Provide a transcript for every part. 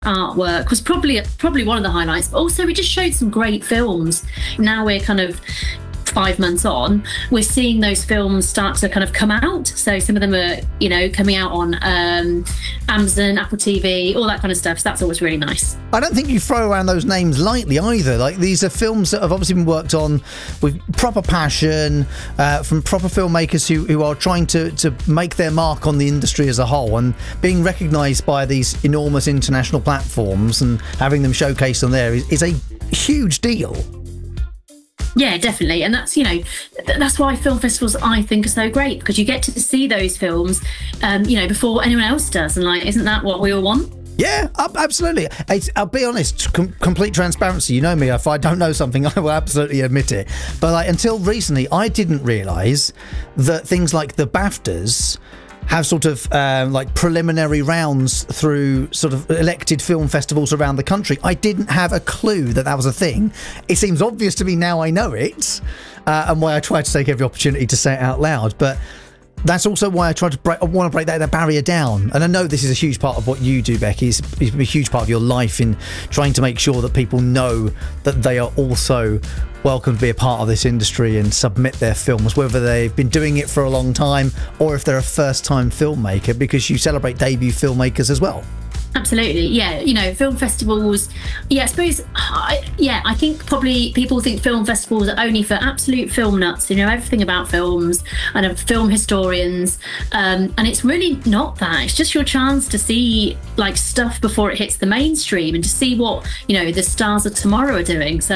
artwork was probably one of the highlights, but also we just showed some great films. Now we're kind of 5 months on, we're seeing those films start to kind of come out. So some of them are, coming out on Amazon, Apple TV, all that kind of stuff. So that's always really nice. I don't think you throw around those names lightly either. Like, these are films that have obviously been worked on with proper passion from proper filmmakers who are trying to make their mark on the industry as a whole, and being recognised by these enormous international platforms and having them showcased on there is a huge deal. Yeah, definitely. And that's, that's why film festivals, I think, are so great, because you get to see those films, before anyone else does. And isn't that what we all want? Yeah, absolutely. I'll be honest, complete transparency. You know me, if I don't know something, I will absolutely admit it. But until recently, I didn't realise that things like the BAFTAs have sort of preliminary rounds through sort of elected film festivals around the country. I didn't have a clue that was a thing. It seems obvious to me now I know it, and why I try to take every opportunity to say it out loud. But that's also why I want to break that barrier down. And I know this is a huge part of what you do, Becky. It's a huge part of your life in trying to make sure that people know that they are also welcome to be a part of this industry and submit their films, whether they've been doing it for a long time or if they're a first-time filmmaker, because you celebrate debut filmmakers as well. Absolutely, yeah. Film festivals, I suppose, I think probably people think film festivals are only for absolute film nuts, everything about films and of film historians, and it's really not that. It's just your chance to see stuff before it hits the mainstream and to see what the stars of tomorrow are doing. So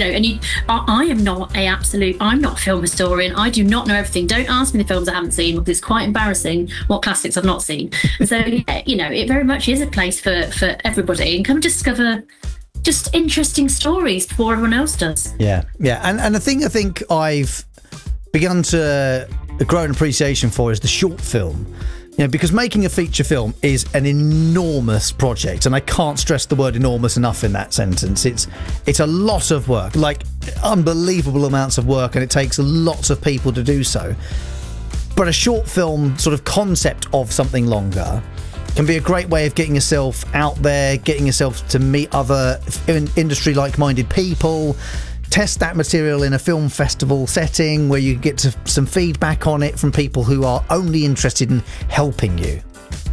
I'm not a film historian. I do not know everything. Don't ask me the films I haven't seen, because it's quite embarrassing what classics I've not seen. And so it very much is a place for everybody, and come discover just interesting stories before everyone else does. Yeah. And the thing I think I've begun to grow an appreciation for is the short film. Because making a feature film is an enormous project, and I can't stress the word enormous enough in that sentence. It's a lot of work, unbelievable amounts of work, and it takes lots of people to do so. But a short film sort of concept of something longer can be a great way of getting yourself out there, getting yourself to meet other industry like-minded people, test that material in a film festival setting where you get some feedback on it from people who are only interested in helping you.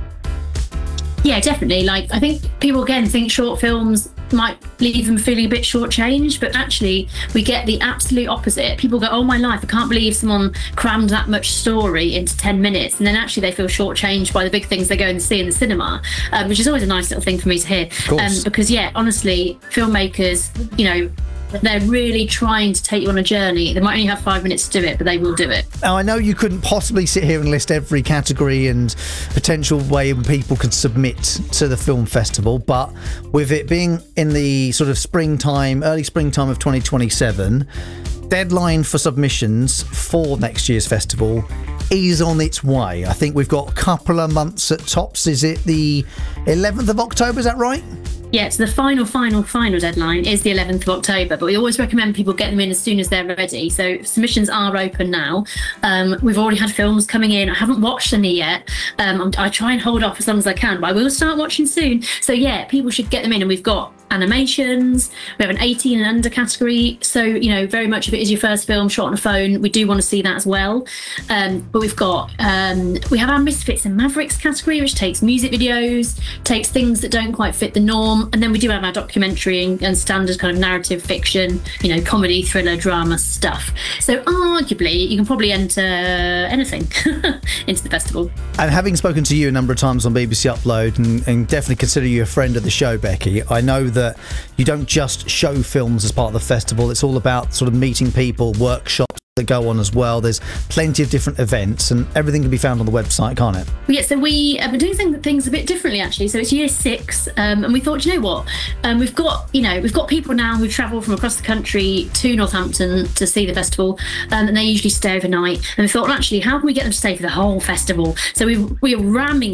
Yeah, definitely. I think people again think short films might leave them feeling a bit shortchanged, but actually we get the absolute opposite. People go, oh my life, I can't believe someone crammed that much story into 10 minutes, and then actually they feel shortchanged by the big things they go and see in the cinema, which is always a nice little thing for me to hear. Because honestly, filmmakers, they're really trying to take you on a journey. They might only have 5 minutes to do it, but they will do it. Now, I know you couldn't possibly sit here and list every category and potential way people can submit to the film festival, but with it being in the sort of early springtime of 2027, deadline for submissions for next year's festival is on its way. I think we've got a couple of months at tops. Is it the 11th of October, is that right? Yeah, so the final deadline is the 11th of October, but we always recommend people get them in as soon as they're ready. So submissions are open now. We've already had films coming in. I haven't watched any yet. I try and hold off as long as I can, but I will start watching soon. So yeah, people should get them in, and we've got animations, we have an 18 and under category, so very much if it is your first film shot on a phone, we do want to see that as well. But we've got we have our Misfits and Mavericks category, which takes music videos, takes things that don't quite fit the norm, and then we do have our documentary and standard kind of narrative fiction, comedy, thriller, drama stuff. So arguably you can probably enter anything into the festival. And having spoken to you a number of times on BBC Upload, and definitely consider you a friend of the show, Becky, I know that you don't just show films as part of the festival. It's all about sort of meeting people, workshops that go on as well. There's plenty of different events, and everything can be found on the website, can't it? Yeah, so we have been doing things a bit differently actually. So it's year 6, and we thought, we've got people now who travel from across the country to Northampton to see the festival, and they usually stay overnight. And we thought, well, actually, how can we get them to stay for the whole festival? So we're ramming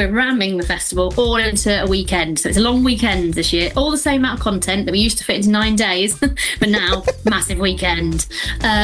the festival all into a weekend. So it's a long weekend this year, all the same amount of content that we used to fit into 9 days, but now massive weekend, which is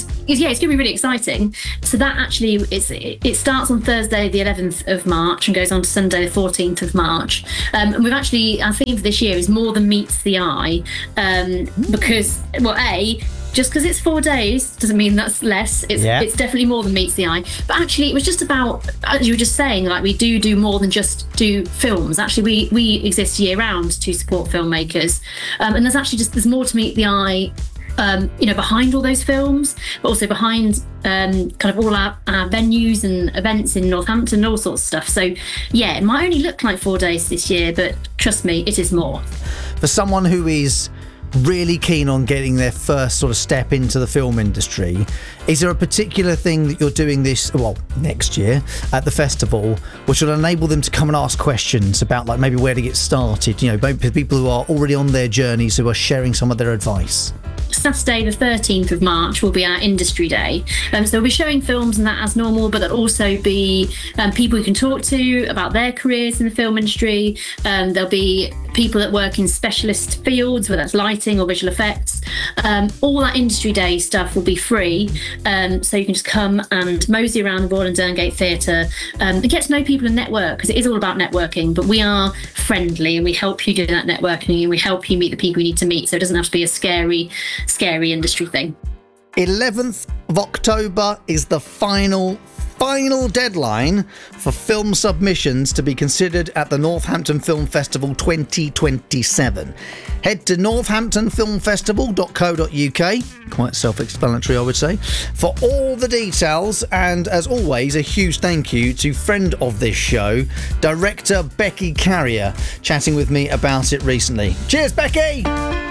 it's going to be really exciting. So that actually, it starts on Thursday, the 11th of March, and goes on to Sunday, the 14th of March. And we've actually, our theme for this year is more than meets the eye, because, well, just because it's 4 days doesn't mean that's less. It's definitely more than meets the eye. But actually, it was just about, as you were just saying, like, we do more than just do films. Actually, we exist year round to support filmmakers, and there's more to meet the eye, behind all those films, but also behind kind of all our venues and events in Northampton, all sorts of stuff. So yeah, it might only look like 4 days this year, but trust me, it is more. For someone who is really keen on getting their first sort of step into the film industry, is there a particular thing that you're doing next year at the festival which will enable them to come and ask questions about, like, maybe where to get started, maybe people who are already on their journeys, who are sharing some of their advice? Saturday the 13th of March will be our industry day, so we'll be showing films and that as normal, but there'll also be people you can talk to about their careers in the film industry. There'll be people that work in specialist fields, whether that's lighting or visual effects. All that industry day stuff will be free, so you can just come and mosey around the Royal and Derngate Theatre and get to know people and network, because it is all about networking, but we are friendly and we help you do that networking, and we help you meet the people you need to meet, so it doesn't have to be a scary industry thing. 11th of October is the final deadline for film submissions to be considered at the Northampton Film Festival 2027. Head to northamptonfilmfestival.co.uk, quite self-explanatory, I would say, for all the details. And as always, a huge thank you to friend of this show, director Becky Carrier, chatting with me about it recently. Cheers, Becky!